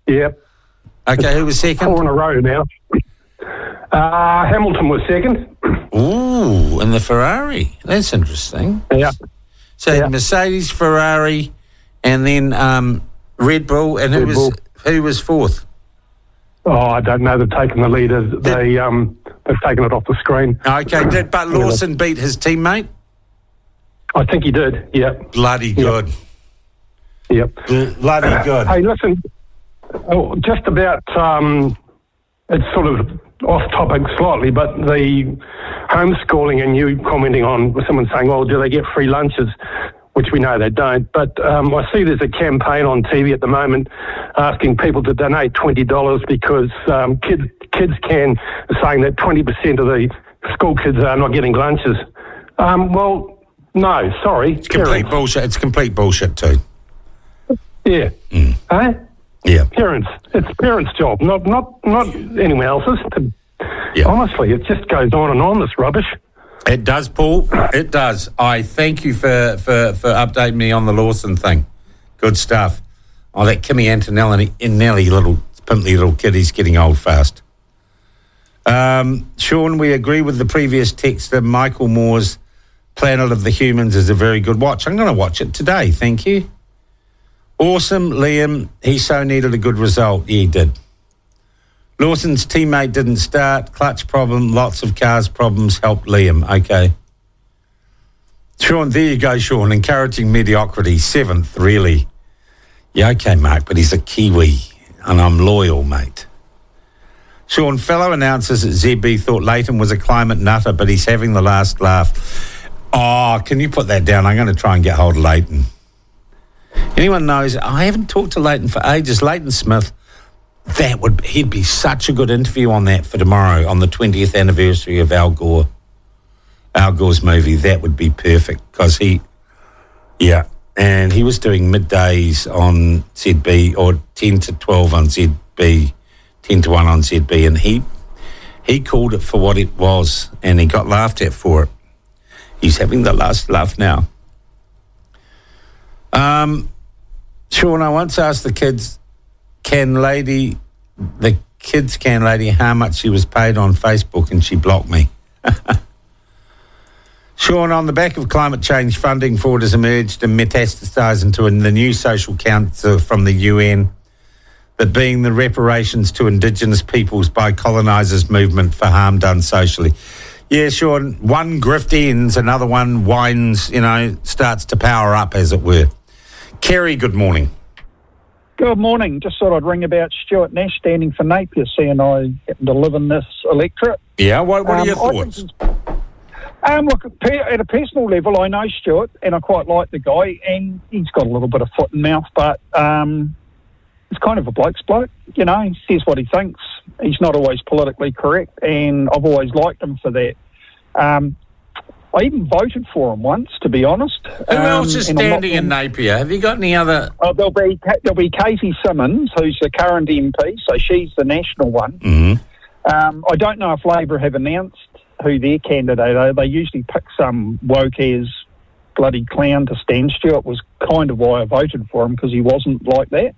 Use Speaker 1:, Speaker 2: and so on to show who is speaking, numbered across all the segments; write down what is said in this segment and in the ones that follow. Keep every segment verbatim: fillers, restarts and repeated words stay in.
Speaker 1: Yep.
Speaker 2: Okay, who was second?
Speaker 1: Four in a row now. Uh, Hamilton was second.
Speaker 2: Ooh, and the Ferrari. That's interesting.
Speaker 1: Yeah.
Speaker 2: So
Speaker 1: Yeah.
Speaker 2: Mercedes, Ferrari, and then um, Red Bull, and who
Speaker 1: Red
Speaker 2: was
Speaker 1: Bull.
Speaker 2: who was fourth?
Speaker 1: Oh, I don't know. They've taken the lead. As They, um, they've taken it off the screen.
Speaker 2: Okay, did but Lawson beat his teammate?
Speaker 1: I think he did. Yep.
Speaker 2: Bloody good.
Speaker 1: Yep.
Speaker 2: Bloody good.
Speaker 1: Hey, listen. Oh, just about, um, it's sort of off topic slightly, but the homeschooling and you commenting on someone saying, well, do they get free lunches? Which we know they don't. But um, I see there's a campaign on T V at the moment asking people to donate twenty dollars because um, kids kids can, saying that twenty percent of the school kids are not getting lunches. Um, well, no, sorry.
Speaker 2: It's complete bullshit. It's complete bullshit too.
Speaker 1: Yeah.
Speaker 2: Mm.
Speaker 1: Eh?
Speaker 2: Yeah.
Speaker 1: Parents. It's parents' job, not not not anyone else's. To,
Speaker 2: Yeah.
Speaker 1: Honestly, it just goes on and on, this rubbish.
Speaker 2: It does, Paul. It does. I thank you for, for, for updating me on the Lawson thing. Good stuff. Oh, that Kimmy Antonelli, Nelly, little pimply little kid, he's getting old fast. Um, Sean, we agree with the previous texter. Michael Moore's Planet of the Humans is a very good watch. I'm going to watch it today. Thank you. Awesome, Liam. He so needed a good result. Yeah, he did. Lawson's teammate didn't start. Clutch problem, lots of cars problems helped Liam. Okay. Sean, there you go, Sean. Encouraging mediocrity. Seventh, really. Yeah, okay, Mark, but he's a Kiwi, and I'm loyal, mate. Sean, fellow announcers at Z B thought Leighton was a climate nutter, but he's having the last laugh. Oh, can you put that down? I'm going to try and get hold of Leighton. Anyone knows, I haven't talked to Leighton for ages. Leighton Smith, that would, he'd be such a good interview on that for tomorrow, on the twentieth anniversary of Al Gore. Al Gore's movie, that would be perfect, because he, yeah, and he was doing middays on Z B, or ten to twelve on Z B, ten to one on Z B, and he he called it for what it was, and he got laughed at for it. He's having the last laugh now. Um, Sean, I once asked the kids, can lady, the kids can lady, how much she was paid on Facebook, and she blocked me. Sean, on the back of climate change, funding for it has emerged and metastasised into the new social council from the U N, that being the reparations to Indigenous peoples by colonisers movement for harm done socially. Yeah, Sean, one grift ends, another one winds, you know, starts to power up, as it were. Kerry, good morning.
Speaker 3: Good morning. Just thought I'd ring about Stuart Nash standing for Napier, seeing I happen to live in this electorate.
Speaker 2: Yeah, what, what are
Speaker 3: Um,
Speaker 2: your
Speaker 3: I
Speaker 2: thoughts?
Speaker 3: think Um, look, at a personal level, I know Stuart, and I quite like the guy, and he's got a little bit of foot and mouth, but um, he's kind of a bloke's bloke, you know, he says what he thinks. He's not always politically correct, and I've always liked him for that. Um, I even voted for him once, to be honest.
Speaker 2: Who
Speaker 3: um,
Speaker 2: else is
Speaker 3: and I'm not-
Speaker 2: standing in Napier? Have you got any other...
Speaker 3: Oh, there'll be there'll be Katie Simmons, who's the current M P, so she's the national one.
Speaker 2: Mm-hmm.
Speaker 3: Um, I don't know if Labor have announced who their candidate are. They usually pick some woke as bloody clown to stand. Stuart was kind of why I voted for him, because he wasn't like that.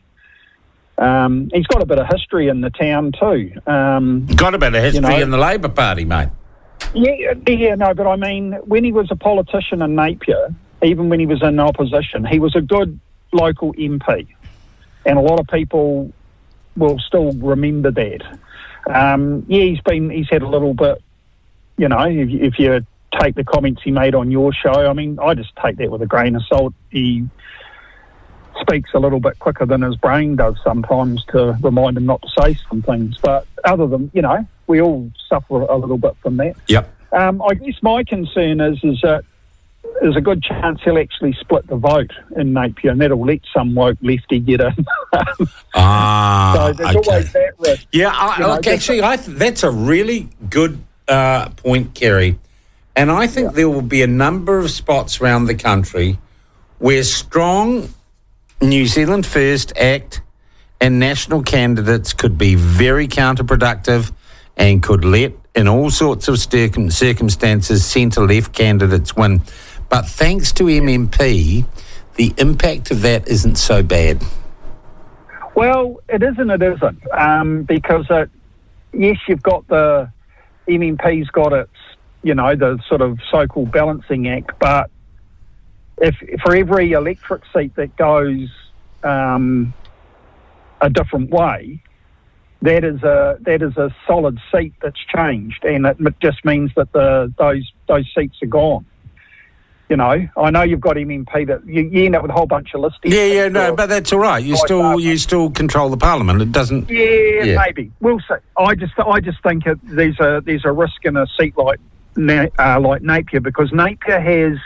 Speaker 3: Um, he's got a bit of history in the town too. Um,
Speaker 2: Got a bit of history
Speaker 3: you know,
Speaker 2: in the Labor Party, mate.
Speaker 3: Yeah, yeah, no, but I mean, when he was a politician in Napier, even when he was in opposition, he was a good local M P, and a lot of people will still remember that. Um, yeah, he's been, he's had a little bit, you know, if, if you take the comments he made on your show, I mean, I just take that with a grain of salt. He speaks a little bit quicker than his brain does sometimes to remind him not to say some things. But other than, you know, we all suffer a little bit from that.
Speaker 2: Yep.
Speaker 3: Um, I guess my concern is is that there's a good chance he'll actually split the vote in Napier, and that'll let some woke lefty get in.
Speaker 2: Ah,
Speaker 3: so there's
Speaker 2: okay.
Speaker 3: always that risk.
Speaker 2: Yeah, I,
Speaker 3: You know,
Speaker 2: look,
Speaker 3: just-
Speaker 2: actually, I th- that's a really good uh, point, Kerry. And I think
Speaker 3: Yeah.
Speaker 2: there will be a number of spots around the country where strong New Zealand First Act and national candidates could be very counterproductive and could let, in all sorts of circum- circumstances, centre-left candidates win. But thanks to M M P, the impact of that isn't so bad.
Speaker 3: Well, it is and it isn't, um, because it, yes, you've got the M M P's got its, you know, the sort of so-called balancing act, but if for every electorate seat that goes um, a different way, that is a that is a solid seat that's changed, and it just means that the those those seats are gone. You know, I know you've got M M P that you, you end up with a whole bunch of listings.
Speaker 2: Yeah, yeah, no, but that's all right. You still Parliament. you still control the Parliament. It doesn't.
Speaker 3: Yeah, yeah. maybe we'll see. I just I just think it, there's a there's a risk in a seat like uh, like Napier, because Napier has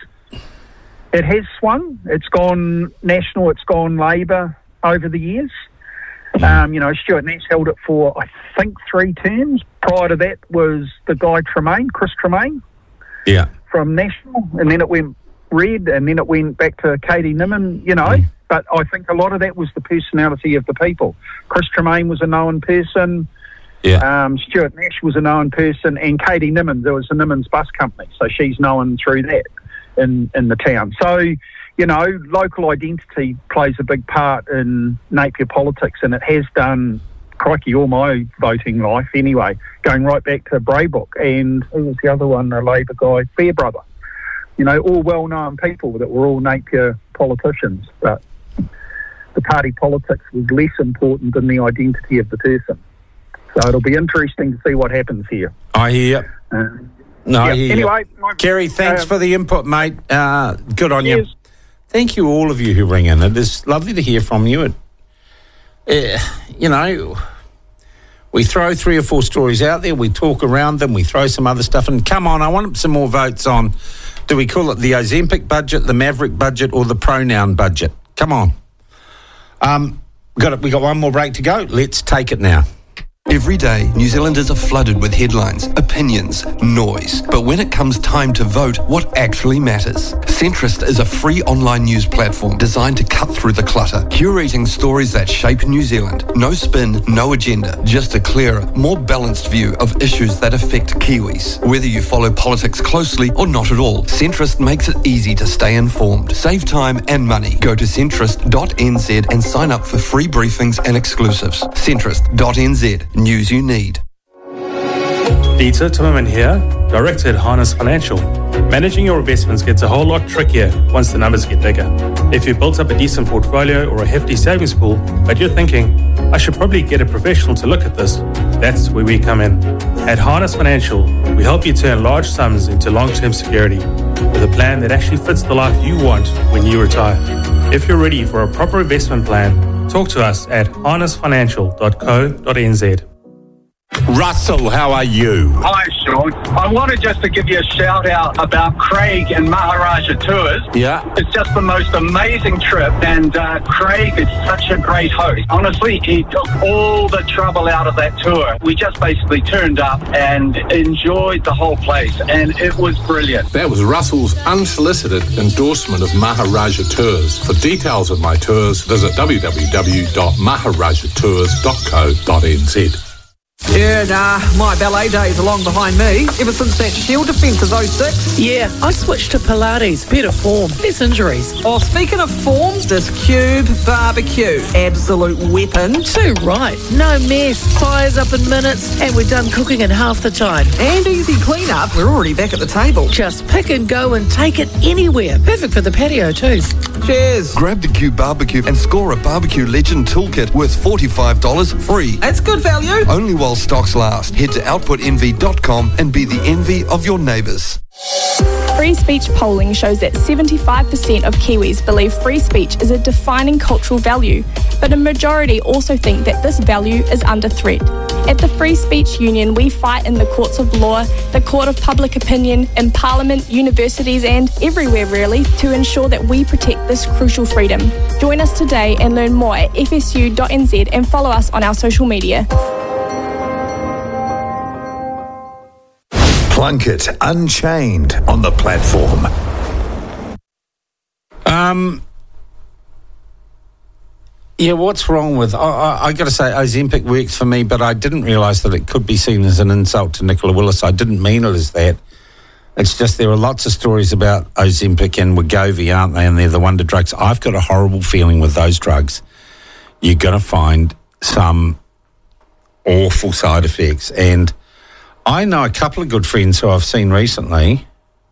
Speaker 3: it has swung. It's gone national. It's gone Labor over the years. Um, you know, Stuart Nash held it for I think three terms. Prior to that was the guy Tremaine, Chris Tremaine.
Speaker 2: Yeah.
Speaker 3: From National, and then it went red, and then it went back to Katie Nimmin, you know. Mm. But I think a lot of that was the personality of the people. Chris Tremaine was a known person.
Speaker 2: Yeah.
Speaker 3: Um, Stuart Nash was a known person, and Katie Nimmin, there was a Nimmin's bus company, so she's known through that in, in the town. So, you know, local identity plays a big part in Napier politics, and it has done, crikey, all my voting life anyway, going right back to Braybrook, and who was the other one, the Labor guy, Fairbrother. You know, all well-known people that were all Napier politicians, but the party politics was less important than the identity of the person. So it'll be interesting to see what happens here.
Speaker 2: I hear you.
Speaker 3: Uh,
Speaker 2: no,
Speaker 3: yeah.
Speaker 2: I hear
Speaker 3: anyway,
Speaker 2: you.
Speaker 3: my,
Speaker 2: Kerry, thanks
Speaker 3: um,
Speaker 2: for the input, mate. Uh, good on
Speaker 3: cheers.
Speaker 2: you. Thank you, all of you who ring in. It is lovely to hear from you. It, uh, you know... We throw three or four stories out there, we talk around them, we throw some other stuff, and come on, I want some more votes on, do we call it the Ozempic budget, the Maverick budget, or the pronoun budget? Come on. Um, got it. We got one more break to go. Let's take it now.
Speaker 4: Every day, New Zealanders are flooded with headlines, opinions, noise. But when it comes time to vote, what actually matters? Centrist is a free online news platform designed to cut through the clutter, curating stories that shape New Zealand. No spin, no agenda, just a clearer, more balanced view of issues that affect Kiwis. Whether you follow politics closely or not at all, Centrist makes it easy to stay informed. Save time and money. Go to centrist dot n z and sign up for free briefings and exclusives. centrist dot n z. News you need.
Speaker 5: Dieter Timmerman here, Director at Harness Financial. Managing your investments gets a whole lot trickier once the numbers get bigger. If you've built up a decent portfolio or a hefty savings pool, but you're thinking, I should probably get a professional to look at this, that's where we come in. At Harness Financial, we help you turn large sums into long-term security with a plan that actually fits the life you want when you retire. If you're ready for a proper investment plan, talk to us at harness financial dot co dot n z.
Speaker 2: Russell, how are you?
Speaker 6: Hi, Sean. I wanted just to give you a shout out about Craig and Maharaja Tours.
Speaker 2: Yeah.
Speaker 6: It's just the most amazing trip, and uh, Craig is such a great host. Honestly, he took all the trouble out of that tour. We just basically turned up and enjoyed the whole place, and it was brillint.
Speaker 7: That was Russell's unsolicited endorsement of Maharaja Tours. For details of my tours, visit w w w dot maharaja tours dot co dot n z.
Speaker 8: Yeah, nah, my ballet days are long behind me. Ever since that Shield defence of oh six.
Speaker 9: Yeah, I switched to Pilates. Better form, less injuries.
Speaker 8: Oh, speaking of form, this Cube barbecue. Absolute weapon.
Speaker 9: Too right. No mess. Fires up in minutes, and we're done cooking in half the time.
Speaker 8: And easy clean-up. We're already back at the table.
Speaker 9: Just pick and go and take it anywhere. Perfect for the patio too.
Speaker 8: Cheers.
Speaker 4: Grab the Cube barbecue and score a Barbecue Legend toolkit worth forty-five dollars free.
Speaker 8: That's good value.
Speaker 4: Only while stocks last. Head to output envy dot com and be the envy of your neighbours.
Speaker 10: Free speech polling shows that seventy-five percent of Kiwis believe free speech is a defining cultural value, but a majority also think that this value is under threat. At the Free Speech Union, we fight in the courts of law, the court of public opinion, in Parliament, universities and everywhere really to ensure that we protect this crucial freedom. Join us today and learn more at f s u dot n z and follow us on our social media.
Speaker 11: Plunkett Unchained on the platform.
Speaker 2: Um, yeah, what's wrong with... I, I, I got to say, Ozempic works for me, but I didn't realise that it could be seen as an insult to Nicola Willis. I didn't mean it as that. It's just there are lots of stories about Ozempic and Wegovy, aren't they? And they're the wonder drugs. I've got a horrible feeling with those drugs. you're going to find some awful side effects. And I know a couple of good friends who I've seen recently,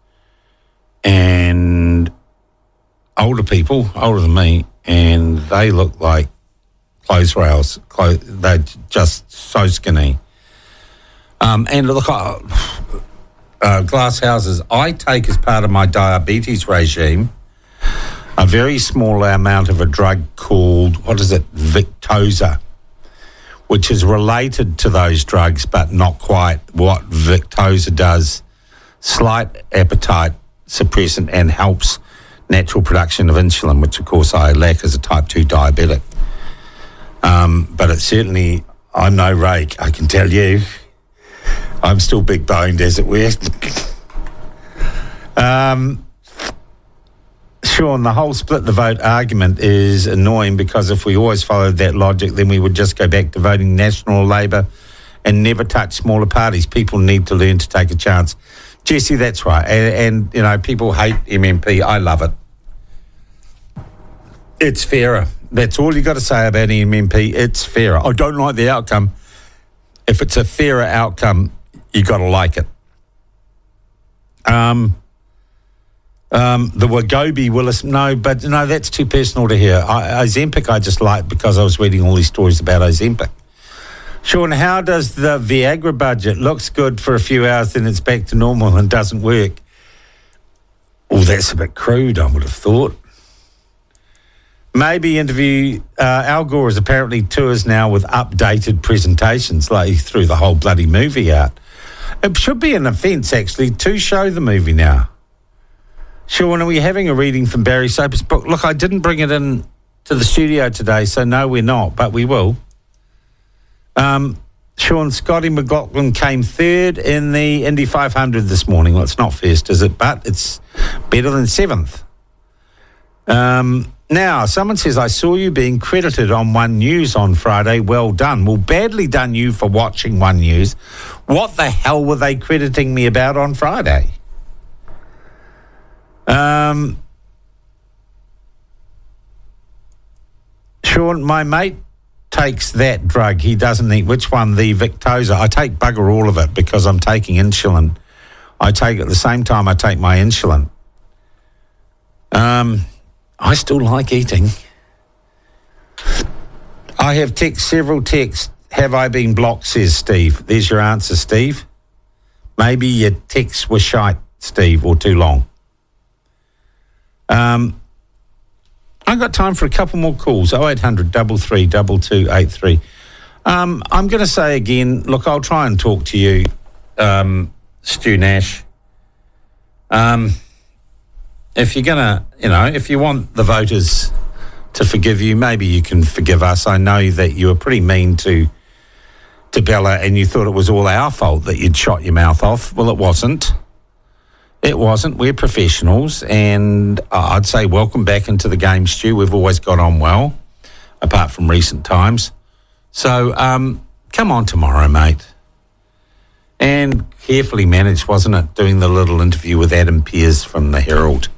Speaker 2: and older people, older than me, and they look like clothes rails. Clothes, they're just so skinny. Um, and look, uh, uh, glass houses, I take as part of my diabetes regime a very small amount of a drug called, what is it, Victoza, which is related to those drugs, but not quite. What Victoza does, slight appetite suppressant, and helps natural production of insulin, which of course I lack as a type two diabetic. Um, but it's certainly, I'm no rake, I can tell you. I'm still big boned, as it were. um, Sean, the whole split the vote argument is annoying, because if we always followed that logic, then we would just go back to voting National Labour and never touch smaller parties. People need to learn to take a chance. Jesse, that's right. And, and you know, people hate M M P. I love it. It's fairer. That's all you got to say about M M P. It's fairer. I don't like the outcome. If it's a fairer outcome, you got to like it. Um... Um, the Wagobi Willis, no, but no, that's too personal to hear. I, Ozempic I just like because I was reading all these stories about Ozempic. Sean, how does the Viagra budget? Looks good for a few hours, then it's back to normal and doesn't work. Oh, that's a bit crude, I would have thought. Maybe interview, uh, Al Gore is apparently tours now with updated presentations, like he threw the whole bloody movie out. It should be an offence, actually, to show the movie now. Sean, are we having a reading from Barry Soper's book? Look, I didn't bring it in to the studio today, so no, we're not, but we will. Um, Sean, Scotty McLaughlin came third in the Indy five hundred this morning. Well, it's not first, is it? But it's better than seventh. Um, now, someone says, I saw you being credited on One News on Friday. Well done. Well, badly done you for watching One News. What the hell were they crediting me about on Friday? Um, Sean, my mate takes that drug. He doesn't eat. Which one? The Victoza. I take bugger all of it because I'm taking insulin. I take it at the same time I take my insulin. Um, I still like eating. I have texted several texts. Have I been blocked, says Steve. There's your answer, Steve. Maybe your texts were shite, Steve, or too long. Um, I've got time for a couple more calls. oh eight hundred, three three two, two eight three. Um, I'm going to say again, look, I'll try and talk to you, um, Stu Nash. Um, if you're going to, you know, if you want the voters to forgive you, maybe you can forgive us. I know that you were pretty mean to, to Bella, and you thought it was all our fault that you'd shot your mouth off. Well, it wasn't. It wasn't. We're professionals, and I'd say welcome back into the game, Stu. We've always got on well, apart from recent times. So um, come on tomorrow, mate. And carefully managed, wasn't it, doing the little interview with Adam Pearce from the Herald.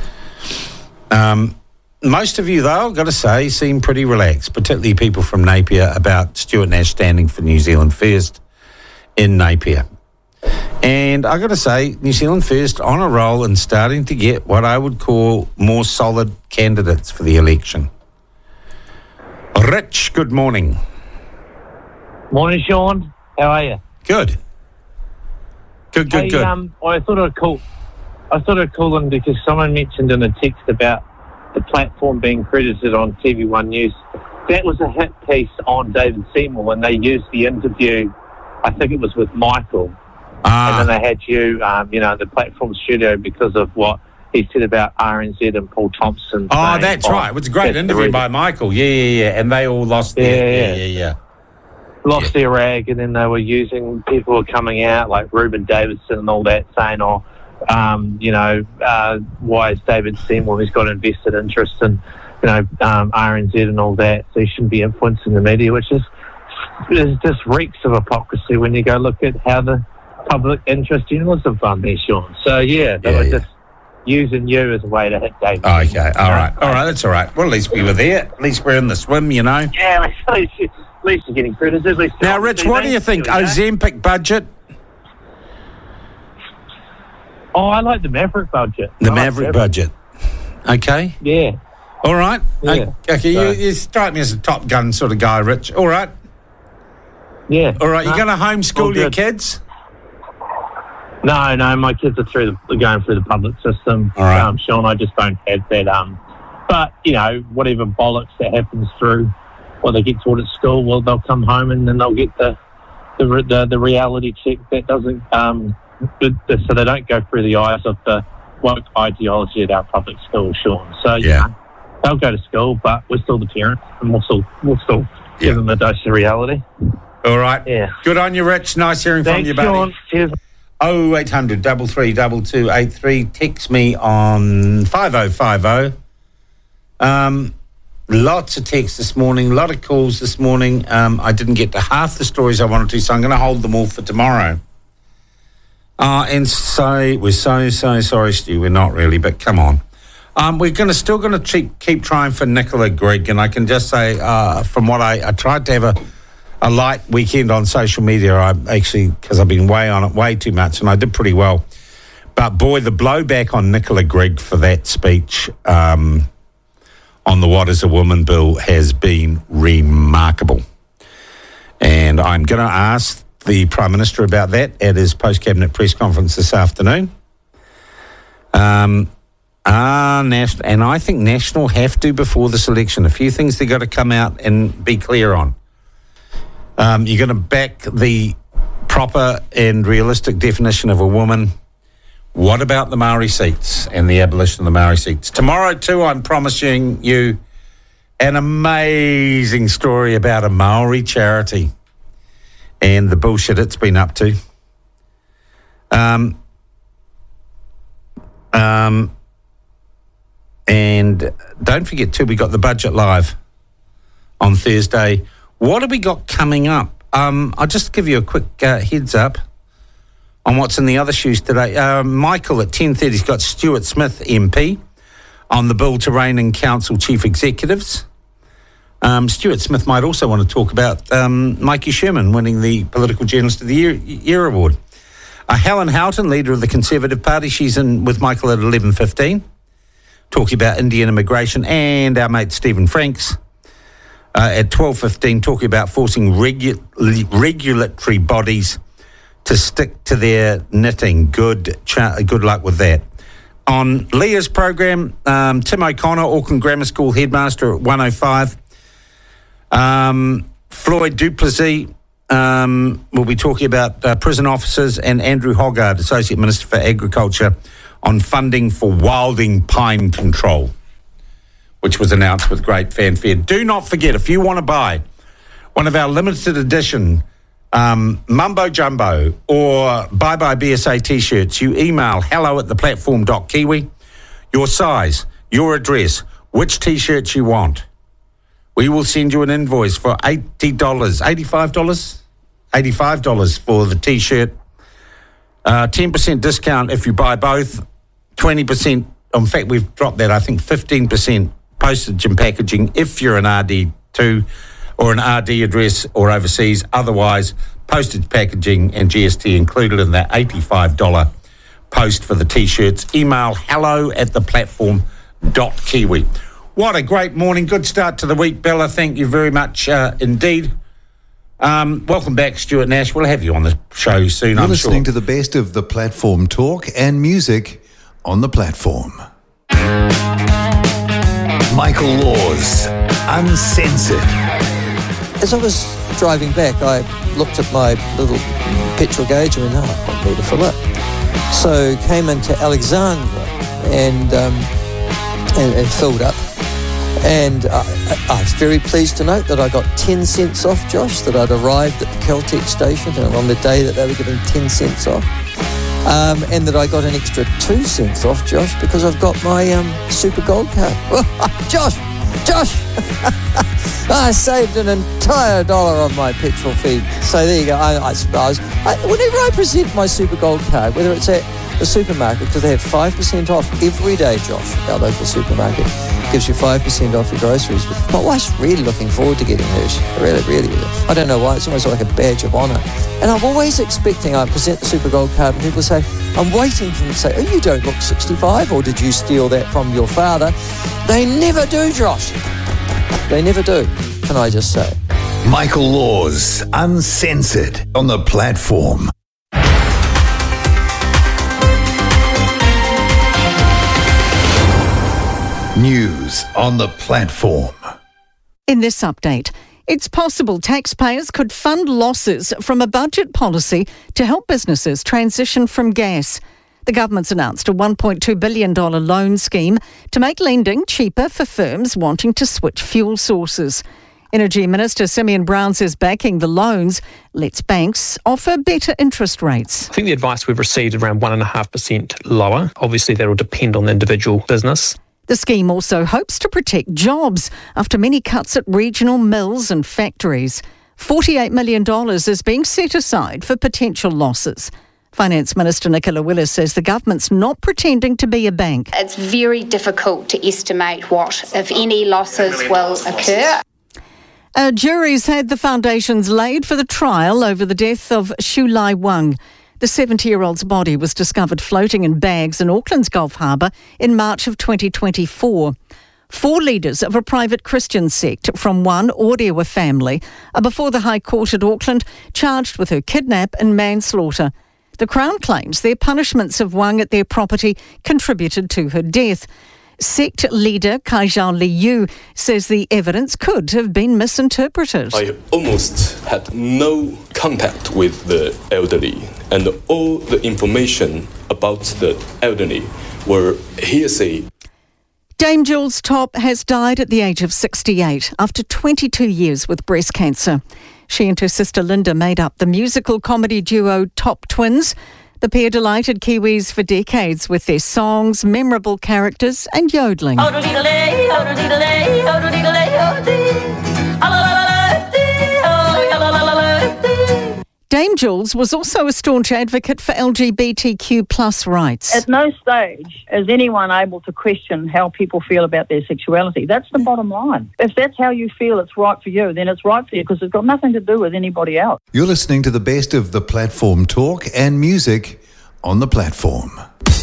Speaker 2: Um, most of you, though, I've got to say, seem pretty relaxed, particularly people from Napier, about Stuart Nash standing for New Zealand First in Napier. And I've got to say, New Zealand First on a roll and starting to get what I would call more solid candidates for the election. Rich, good morning.
Speaker 12: Morning, Sean. How are you?
Speaker 2: Good. Good, good,
Speaker 12: hey,
Speaker 2: good.
Speaker 12: Um, I thought I'd call. I thought I'd call in because someone mentioned in a text about the platform being credited on T V One News. That was a hit piece on David Seymour when they used the interview. I think it was with Michael.
Speaker 2: Ah.
Speaker 12: And then they had you, um, you know, in the platform studio because of what he said about R N Z and Paul Thompson.
Speaker 2: Oh,
Speaker 12: saying,
Speaker 2: that's
Speaker 12: oh,
Speaker 2: right. It was a great interview by Michael. Yeah, yeah, yeah. And they all lost
Speaker 12: yeah,
Speaker 2: their...
Speaker 12: Yeah,
Speaker 2: yeah, yeah. yeah.
Speaker 12: Lost
Speaker 2: yeah.
Speaker 12: their rag, and then they were using... People were coming out, like Ruben Davidson and all that, saying, oh, um, you know, uh, why is David Seymour, he's got invested interest in, you know, um, R N Z and all that, so he shouldn't be influencing the media, which is, is just reeks of hypocrisy when you go look at how the public interest journalists have done there, Sean. So, yeah, they
Speaker 2: yeah,
Speaker 12: were
Speaker 2: yeah.
Speaker 12: just using you as a way to hit David.
Speaker 2: Oh, okay, all right, all right, that's all right. Well, at least we were there. At least we're in the swim, you know.
Speaker 12: Yeah, at least, at least you're getting credit. At least
Speaker 2: now, Rich, what do you think? Ozempic budget?
Speaker 12: Oh, I like the Maverick budget.
Speaker 2: The
Speaker 12: I
Speaker 2: Maverick
Speaker 12: like
Speaker 2: budget. Okay.
Speaker 12: Yeah.
Speaker 2: All right.
Speaker 12: Yeah.
Speaker 2: Okay,
Speaker 12: So-
Speaker 2: you, you strike me as a Top Gun sort of guy, Rich. All right.
Speaker 12: Yeah.
Speaker 2: All right, you're
Speaker 12: No,
Speaker 2: going to
Speaker 12: all
Speaker 2: homeschool your
Speaker 12: good.
Speaker 2: kids?
Speaker 12: No, no, my kids are through the, they're going through the public system.
Speaker 2: All right.
Speaker 12: Um, Sean, I just don't have that. Um, but, you know, whatever bollocks that happens through what they get taught at school, well, they'll come home and then they'll get the the re- the, the reality check that doesn't, um, the, the, so they don't go through the eyes of the woke ideology at our public schools, Sean. So, you
Speaker 2: Yeah.
Speaker 12: know, they'll go to school, but we're still the parents and we'll still, we'll still
Speaker 2: Yeah.
Speaker 12: give them a dose of reality.
Speaker 2: All right.
Speaker 12: Yeah.
Speaker 2: Good on you, Rich. Nice hearing from
Speaker 12: Thanks,
Speaker 2: you, buddy.
Speaker 12: Sean. Cheers.
Speaker 2: oh eight hundred, three three two two eight three. Text me on five oh five oh. Um, lots of texts this morning, a lot of calls this morning. Um, I didn't get to half the stories I wanted to, so I'm going to hold them all for tomorrow. Uh, and so, we're so, so sorry, Stu. We're not really, but come on. Um, we're going to still going to keep, keep trying for Nicola Grigg, and I can just say, uh, from what I, I tried to have a a light weekend on social media. I actually, because I've been way on it way too much, and I did pretty well. But boy, the blowback on Nicola Grigg for that speech um, on the What is a Woman bill has been remarkable. And I'm going to ask the Prime Minister about that at his post-cabinet press conference this afternoon. Um, ah, National, and I think National have to, before this election, a few things they've got to come out and be clear on. Um, you're going to back the proper and realistic definition of a woman. What about the Maori seats and the abolition of the Maori seats? Tomorrow, too, I'm promising you an amazing story about a Maori charity and the bullshit it's been up to. Um, um, and don't forget, too, we got the budget live on Thursday. What have we got coming up? Um, I'll just give you a quick uh, heads up on what's in the other shoes today. Uh, Michael at ten thirty has got Stuart Smith, M P, on the bill to rein in council chief executives. Um, Stuart Smith might also want to talk about um, Mikey Sherman winning the Political Journalist of the Year, Year Award. Uh, Helen Houghton, leader of the Conservative Party, she's in with Michael at eleven fifteen, talking about Indian immigration, and our mate Stephen Franks Uh, at twelve fifteen, talking about forcing regu- regulatory bodies to stick to their knitting. Good cha- good luck with that. On Leah's program, um, Tim O'Connor, Auckland Grammar School headmaster at one oh five. Um, Floyd Duplessis um, will be talking about uh, prison officers, and Andrew Hoggard, Associate Minister for Agriculture, on funding for wilding pine control, which was announced with great fanfare. Do not forget, if you want to buy one of our limited edition um, Mumbo Jumbo or Bye Bye B S A t-shirts, you email hello at the platform dot kiwi, your size, your address, which t-shirts you want. We will send you an invoice for eighty dollars, eighty-five dollars? eighty-five dollars for the t-shirt. Uh, ten percent discount if you buy both, twenty percent, in fact, we've dropped that, I think fifteen percent postage and packaging if you're an R D two or an R D address or overseas. Otherwise, postage, packaging and G S T included in that eighty-five dollars post for the t-shirts. Email hello at the platform dot kiwi. What a great morning. Good start to the week, Bella. Thank you very much uh, indeed. Um, welcome back, Stuart Nash. We'll have you on the show soon,
Speaker 11: You're
Speaker 2: I'm
Speaker 11: listening
Speaker 2: sure.
Speaker 11: to the best of the platform talk and music on the platform. Michael Laws, Uncensored.
Speaker 13: As I was driving back, I looked at my little petrol gauge and went, oh, I need to fill up. So came into Alexandra and, um, and, and filled up. And I, I was very pleased to note that I got ten cents off, Josh, that I'd arrived at the Caltex station and on the day that they were giving ten cents off. Um, and that I got an extra two cents off, Josh, because I've got my um, Super Gold card. Josh! Josh! I saved an entire dollar on my petrol feed. So there you go. I, I suppose I, whenever I present my Super Gold card, whether it's at the supermarket because they have five percent off every day, Josh. Our local supermarket gives you five percent off your groceries. But my wife's really looking forward to getting hers. Really, really. I don't know why. It's almost like a badge of honour. And I'm always expecting, I present the Super Gold card and people say, I'm waiting for them to say, oh, you don't look sixty-five, or did you steal that from your father? They never do, Josh. They never do, can I just say.
Speaker 11: Michael Laws, Uncensored, on the platform. News on the platform.
Speaker 14: In this update, it's possible taxpayers could fund losses from a budget policy to help businesses transition from gas. The government's announced a one point two billion dollars loan scheme to make lending cheaper for firms wanting to switch fuel sources. Energy Minister Simeon Brown says backing the loans lets banks offer better interest rates.
Speaker 15: I think the advice we've received is around one point five percent lower. Obviously, that will depend on the individual business.
Speaker 14: The scheme also hopes to protect jobs after many cuts at regional mills and factories. forty-eight million dollars is being set aside for potential losses. Finance Minister Nicola Willis says the government's not pretending to be a bank.
Speaker 16: It's very difficult to estimate what, if any, losses will occur.
Speaker 14: A jury's had the foundations laid for the trial over the death of Shu Lai Wang. The seventy-year-old's body was discovered floating in bags in Auckland's Gulf Harbour in March of twenty twenty-four. Four leaders of a private Christian sect from one Orewa family are before the High Court at Auckland, charged with her kidnap and manslaughter. The Crown claims their punishments of Wang at their property contributed to her death. Sect leader Kai Zhao Liu says the evidence could have been misinterpreted.
Speaker 17: I almost had no contact with the elderly, and all the information about the elderly were hearsay.
Speaker 14: Dame Jules Topp has died at the age of sixty-eight after twenty-two years with breast cancer. She and her sister Linda made up the musical comedy duo Top Twins. The pair delighted Kiwis for decades with their songs, memorable characters and yodelling. Dame Jules was also a staunch advocate for L G B T Q plus rights.
Speaker 18: At no stage is anyone able to question how people feel about their sexuality. That's the bottom line. If that's how you feel it's right for you, then it's right for you because it's got nothing to do with anybody else.
Speaker 11: You're listening to the best of the platform talk and music on the platform.